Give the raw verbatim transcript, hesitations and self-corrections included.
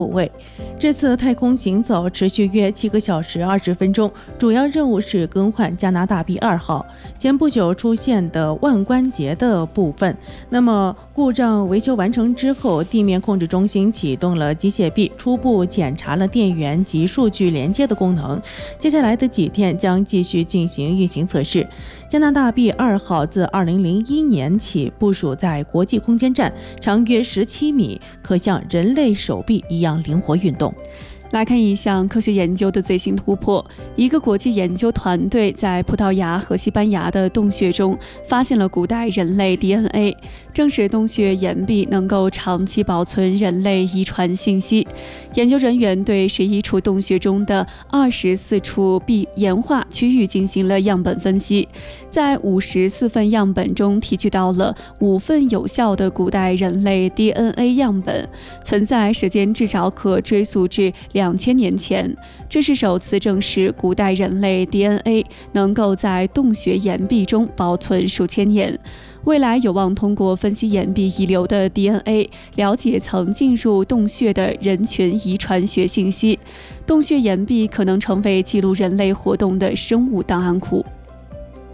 位。这次太空行走持续约七个小时二十分钟，主要任务是更换加拿大 B 二号前不久出现的腕关节的部分。那么故障维修完成之后，地面控制中心启动了机械臂，初步检查了电源及数据连接的功能。接下来的几天将继续进行运行测试。加拿大 B 二号自二零零一年起部署在国际空间站，长约十七米，可像人类手臂一样灵活运动。 来看一项科学研究的最新突破，一个国际研究团队在葡萄牙和西班牙的洞穴中发现了古代人类 D N A， 证实洞穴岩壁能够长期保存人类遗传信息。研究人员对十一处洞穴中的二十四处壁岩化区域进行了样本分析，在五十四份样本中提取到了五份有效的古代人类 D N A 样本，存在时间至少可追溯至两千年前，这是首次证实古代人类 D N A 能够在洞穴岩壁中保存数千年。未来有望通过分析岩壁遗留的 D N A， 了解曾进入洞穴的人群遗传学信息。洞穴岩壁可能成为记录人类活动的生物档案库。